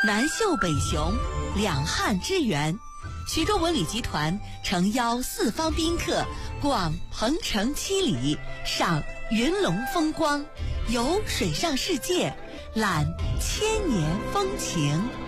南秀北雄，两汉之源。徐州文旅集团诚邀四方宾客逛鹏城七里，赏云龙风光，游水上世界，览千年风情。